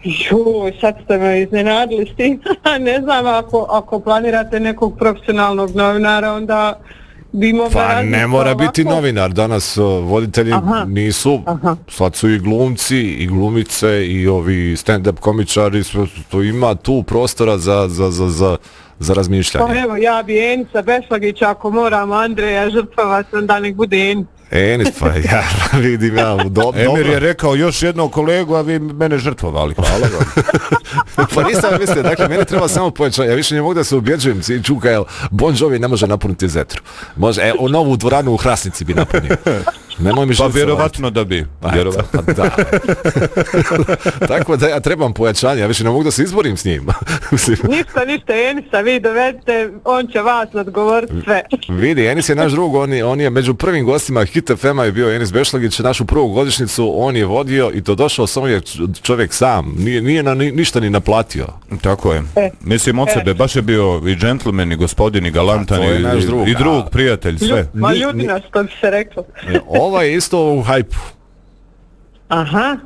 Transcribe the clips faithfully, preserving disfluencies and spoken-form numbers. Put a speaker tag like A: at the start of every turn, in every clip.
A: Joj, sad ste me iznenadili s tim. Ne znam, ako, ako planirate nekog profesionalnog novinara, onda bi mogla
B: Pa
A: različiti
B: ne mora
A: ovako.
B: biti novinar, danas uh, voditelji
A: Aha.
B: nisu,
A: Aha.
B: sad su i glumci, i glumice, i ovi stand-up komičari, sve to ima tu prostora za, za, za, za, za razmišljanje.
A: Pa evo, ja bi Enica Bešlagića, ako moram Andreja žrtvovati, onda nek bude Enica.
B: Enis, pa ja vidim ja, do, dobro.
C: Emir je rekao još jednog kolegu, a vi mene žrtvovali. Hvala vam.
B: Pa nisam mislio, dakle, meni treba samo pojačanje, ja više ne mogu da se ubjeđujem, čuka, jel, Bon Jovi ne može napuniti Zetru. Može, e, u novu dvoranu u Hrasnici bi napunio. Nemoj mi
C: Pa
B: žrtvovati.
C: vjerovatno da bi.
B: Vjerovatno. Pa da. Tako da ja trebam pojačanje, ja više ne mogu da se izborim s njim.
A: Ništa, ništa, Enisa, vi dovedite, on će vas odgovoriti sve.
B: Vidi, Enis je naš drug, on je, on je među prvim gostima Hit F M-a je bio Enis Bešlagić, našu prvu godišnjicu, on je vodio i to došao samo je čovjek sam, nije, nije na, ni, ništa ni naplatio.
C: Tako je.
A: E.
C: Mislim, od
A: E.
C: sebe baš je bio i džentlmen, i gospodin, i galantan,
B: A to je
C: i,
B: naš drug,
C: i drug,
B: a.
C: prijatelj, sve.
A: Ma
B: Ni-
A: ljudina, što bi se reklo.
B: Ova je isto u hajpu.
A: Aha.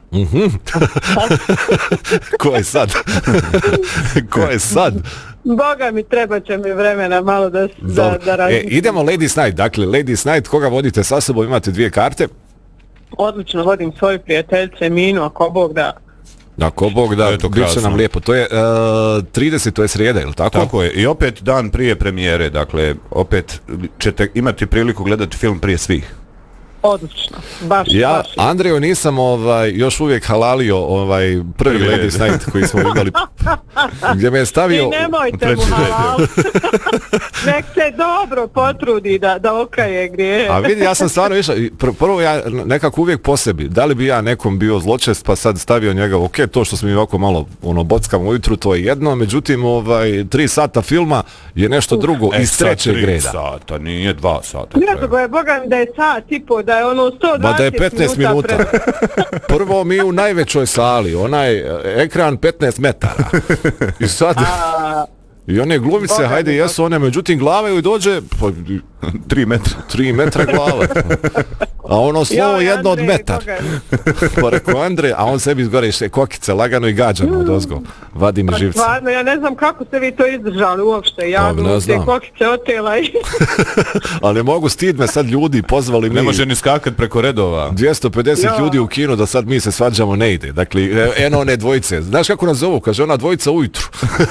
B: Ko je sad? Ko je sad?
A: Boga mi, treba će mi vremena malo da, da,
B: Dobro.
A: da
B: E,
A: razmišljam.
B: idemo Ladies Night, dakle Ladies Night, koga vodite sa sobom, imate dvije karte.
A: Odlično vodim svoju prijateljice Minu, ako Bog da.
B: Ako Bog da,
C: Eto,
B: bit će
C: krasno.
B: nam lijepo. To je uh, trideset, to je srijeda, ili tako?
C: Tako je. I opet dan prije premijere, dakle, opet ćete imati priliku gledati film prije svih.
A: Odlično, baš,
B: Ja,
A: baš.
B: Andreju, nisam ovaj, još uvijek halalio ovaj prvi
C: Prvi
B: Ladies
C: red.
B: Night koji smo imali, gdje me je stavio...
A: I nemojte mu
C: treći red.
A: halal. Nek se dobro potrudi da, da okaje grije.
B: A vidi, ja sam stvarno išao, i pr- prvo ja nekako uvijek po sebi, da li bi ja nekom bio zločest pa sad stavio njega, ok, to što smo mi ovako malo ono, bockamo ujutru, to je jedno, međutim, ovaj, tri sata filma je nešto drugo
C: E,
B: iz
C: sad
B: trećeg
C: tri
B: reda.
C: sata, nije dva sata.
A: Ne znam, je Boga mi da je sat i po, da je ono sto dvadeset
B: Ma da je petnaest minuta.
A: minuta.
B: Prvo mi u najvećoj sali, onaj e, ekran petnaest metara. I sad...
A: A,
B: I one glumice,
A: Boga
B: hajde
A: mi,
B: jesu one, međutim glava joj dođe pa,
C: Tri metra.
B: tri metra glava. A ono slovo
A: joj,
B: jedno od
A: Andrej,
B: metar.
A: Boga mi.
B: Pa rekao Andrej, a on sebi izgore še kokice lagano i gađano od ozgo. Vadi mi
A: Pa
B: živce.
A: stvarno, ja ne znam kako ste vi to izdržali uopšte. Ja
B: Pa,
A: bi
B: ne
A: te
B: znam.
A: kokice otela i...
B: Ali ne mogu, stid me sad ljudi, pozvali mi
C: Ne može ni skakat preko redova.
B: dvjesto pedeset
A: Ja.
B: ljudi u kinu da sad mi se svađamo, ne ide. Dakle, e, eno one dvojice. Znaš kako nas zovu? Kaže, ona dvojica ujutru.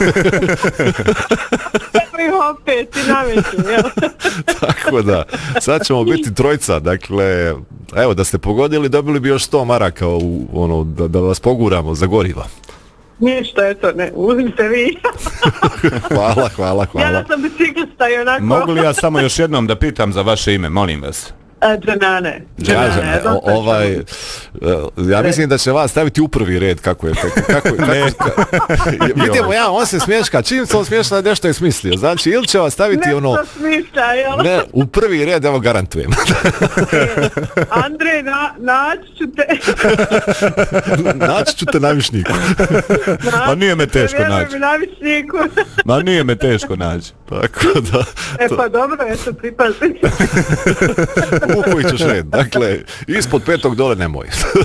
A: Evo ih opet i nameću, jel?
B: Tako da, sad ćemo biti trojca, dakle, evo, da ste pogodili, dobili bi još sto maraka u, ono, da, da vas poguramo za goriva.
A: Ništa, eto, ne, uzmite vi.
B: Hvala, hvala,
A: Ja
B: hvala.
A: da sam biciklista i onako...
C: Mogu li ja samo još jednom da pitam za vaše ime, molim vas?
A: A, Dženane.
B: Ja,
A: Dženane,
B: o, ovaj, e, ja mislim da će vas staviti u prvi red, kako je to, kako, kako, vidimo ja, on se smješka, čim se on smješka, nešto je smislio, znači, ili će vas staviti ono,
A: Nešto smišlja, jel?
B: ne, u prvi red, evo garantujem.
A: Andrej, na, naći ću te.
B: Naći ću te na Višnjiku.
C: Ma nije me teško
A: Vjeruj
C: naći.
A: mi na Višnjiku.
C: Ma nije me teško naći.
B: Tako da,
A: E pa dobro, eto, pripazi.
B: u koji ćeš red, dakle, ispod petog dole nemoj.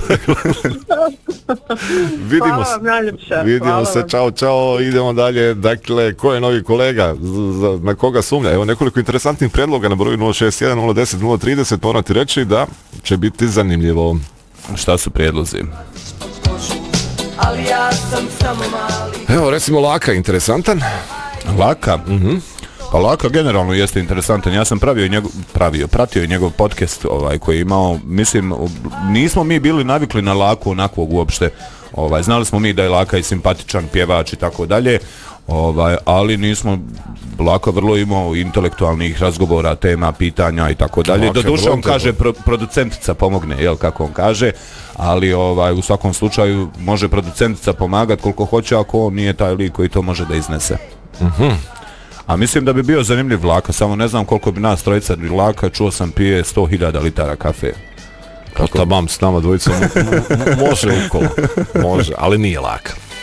B: Vidimo
A: Hvala
B: se.
A: vam najljepša.
B: Vidimo
A: Hvala
B: se,
A: vam.
B: čao, čao, idemo dalje. Dakle, ko je novi kolega, Z- za, na koga sumnja? Evo nekoliko interesantnih predloga na broju nula šest jedan nula deset nula trideset, moram ti reći da će biti zanimljivo.
C: Šta su prijedlozi?
D: Ali ja sam samo mali.
B: Evo, recimo Laka, interesantan.
C: Laka? Mhm. Pa Laka generalno jeste interesantan. Ja sam pravio njegov, pravio, pratio i njegov podcast ovaj koji je imao, mislim, nismo mi bili navikli na Laku onakvog uopšte. Ovaj, znali smo mi da je Laka i simpatičan pjevač i tako dalje. Ovaj, ali nismo, Laka vrlo imao intelektualnih razgovora, tema, pitanja i tako dalje.
B: Laka,
C: Doduše on
B: vrlo
C: kaže pro, producentica pomogne, jel kako on kaže, ali ovaj u svakom slučaju može producentica pomagati koliko hoće ako on nije taj lik koji to može da iznese.
B: Mhm.
C: A mislim da bi bio zanimljiv Laka, samo ne znam koliko bi nas trojica Laka, čuo sam pije sto hiljada litara kafe.
B: Kako? Tamam, s nama dvojicom m- m- može ukolo. Može, ali nije Laka.